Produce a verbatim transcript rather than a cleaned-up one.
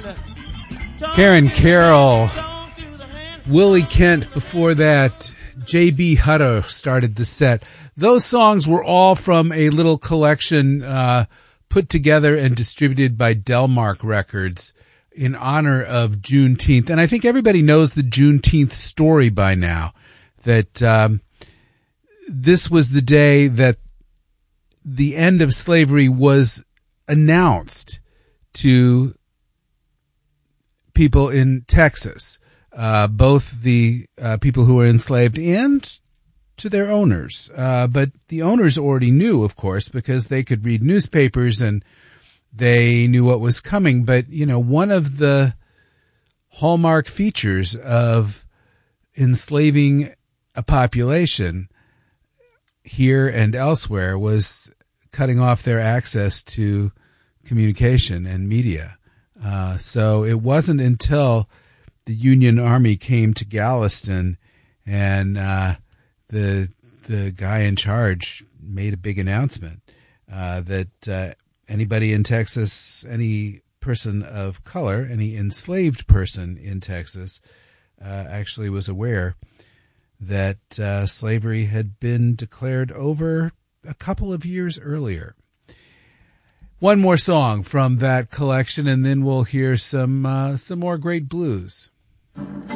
Karen Carroll, Willie Kent before that, J B. Hutto started the set. Those songs were all from a little collection uh, put together and distributed by Delmark Records in honor of Juneteenth. And I think everybody knows the Juneteenth story by now, that um, this was the day that the end of slavery was announced to people in Texas, uh, both the uh, people who were enslaved and to their owners. Uh, but the owners already knew, of course, because they could read newspapers and they knew what was coming. But, you know, one of the hallmark features of enslaving a population here and elsewhere was cutting off their access to communication and media. Uh, so it wasn't until the Union Army came to Galveston and uh, the the guy in charge made a big announcement uh, that uh, anybody in Texas, any person of color, any enslaved person in Texas, uh, actually was aware that uh, slavery had been declared over a couple of years earlier. One more song from that collection, and then we'll hear some uh, some more great blues.